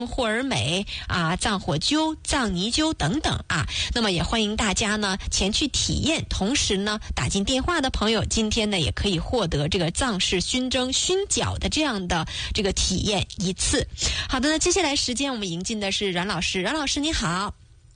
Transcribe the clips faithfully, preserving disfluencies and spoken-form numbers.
霍尔美啊、藏火灸、藏泥灸等等啊，那么也欢迎大家呢前去体验。同时呢，打进电话的朋友，今天呢也可以获得这个藏式熏蒸、熏脚的这样的这个体验一次。好的，那接下来时间我们迎进的是阮老师，阮老师你好。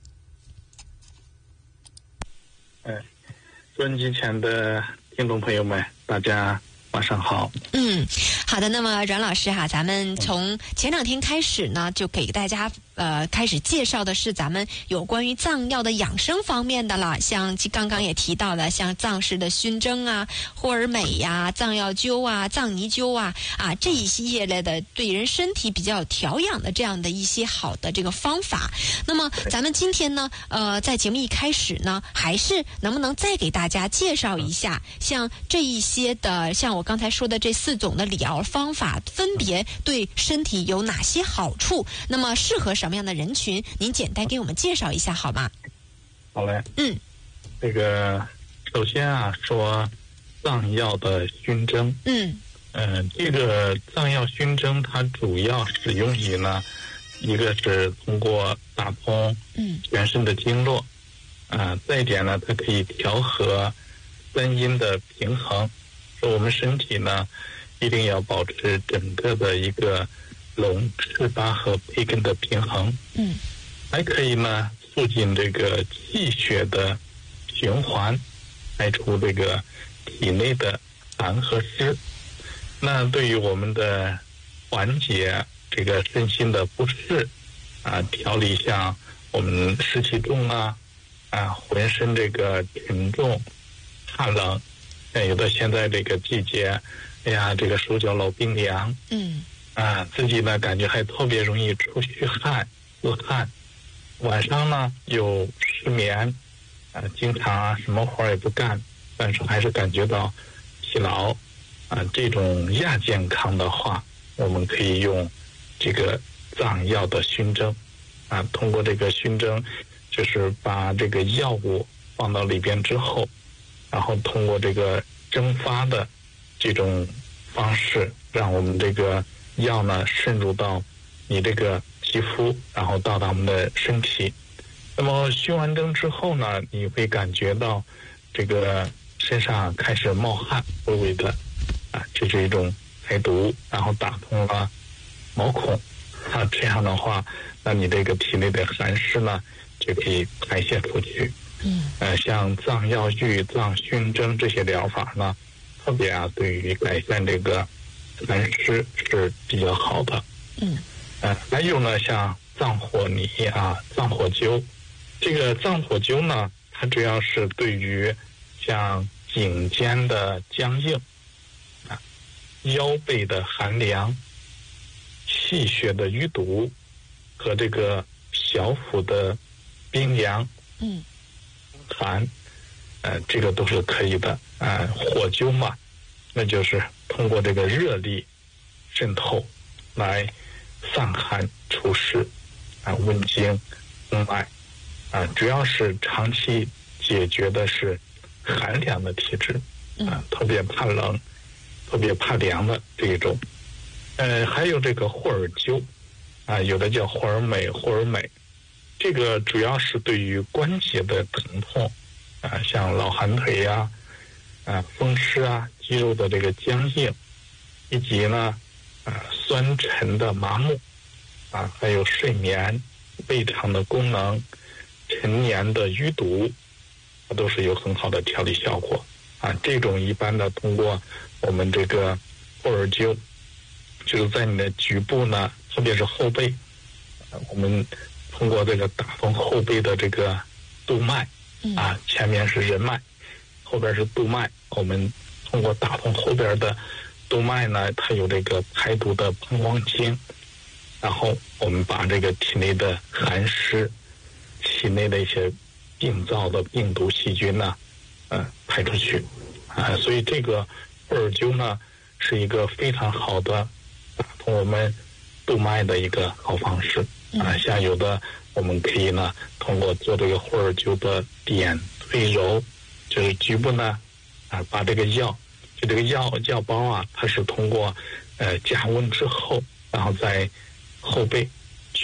哎，收音机前的听众朋友们，大家晚上好。 嗯，好的。那么阮老师哈，咱们从前两天开始呢，就给大家呃开始介绍的是咱们有关于藏药的养生方面的了。像刚刚也提到了，像藏式的熏蒸啊、霍尔美呀、藏药灸啊、藏泥灸啊啊这一系列的对人身体比较有调养的这样的一些好的这个方法。那么咱们今天呢，呃，在节目一开始呢，还是能不能再给大家介绍一下，像这一些的，像我刚才说的这四种的理疗方法，分别对身体有哪些好处？那么适合什么样的人群？您简单给我们介绍一下好吗？ 好嘞。 嗯， 这个首先啊，说藏药的熏蒸。 嗯， 呃，这个藏药熏蒸它主要使用于呢，一个是通过打通嗯全身的经络，啊、呃，再一点呢，它可以调和三阴的平衡。说我们身体呢，一定要保持整个的一个龙、赤、八和培根的平衡。 嗯， 还可以呢，促进这个气血的循环，排除这个体内的寒和湿。那对于我们的缓解这个身心的不适啊，调理像我们湿气重啊啊，浑身这个沉重、怕冷，像有的现在这个季节，哎呀，这个手脚老冰凉， 嗯啊，自己呢感觉还特别容易出虚汗、自汗，晚上呢又失眠，啊，经常啊什么活儿也不干，但是还是感觉到疲劳，啊，这种亚健康的话，我们可以用这个藏药的熏蒸，啊，通过这个熏蒸，就是把这个药物放到里边之后，然后通过这个蒸发的这种方式，让我们这个药呢渗入到你这个皮肤，然后到达我们的身体。那么熏完蒸之后呢，你会感觉到这个身上开始冒汗，微微的啊，这是一种排毒，然后打通了毛孔啊，这样的话，那你这个体内的寒湿呢就可以排泄出去。 嗯， 呃，像藏药浴、藏熏蒸这些疗法呢，特别啊，对于改善这个寒湿是比较好的。 嗯， 呃，还有呢，像藏火泥啊、藏火灸，这个藏火灸呢，它主要是对于像颈肩的僵硬啊、腰背的寒凉、气血的淤堵和这个小腹的冰凉。 嗯。 寒，呃，这个都是可以的。呃，火灸嘛，那就是通过这个热力渗透来散寒除湿，啊，温经通脉，啊，主要是长期解决的是寒凉的体质，啊，特别怕冷、特别怕凉的这一种。呃，还有这个霍尔灸，啊，有的叫霍尔美、霍尔美。这个主要是对于关节的疼痛，啊，像老寒腿呀、啊，啊风湿啊，肌肉的这个僵硬，以及呢，啊酸沉的麻木，啊还有睡眠、胃肠的功能、陈年的淤堵，它都是有很好的调理效果。啊，这种一般的通过我们这个霍尔灸，就是在你的局部呢，特别是后背，啊、我们通过这个打通后背的这个督脉，啊，前面是人脉，后边是督脉。我们通过打通后边的督脉呢，它有这个排毒的膀胱经，然后我们把这个体内的寒湿、体内的一些病灶的病毒细菌呢，呃，排出去。啊，所以这个霍尔灸呢，是一个非常好的打通我们督脉的一个好方式。啊，像有的我们可以呢，通过做这个霍尔灸的点推揉，就是局部呢，啊，把这个药，就这个药药包啊，它是通过呃加温之后，然后在后背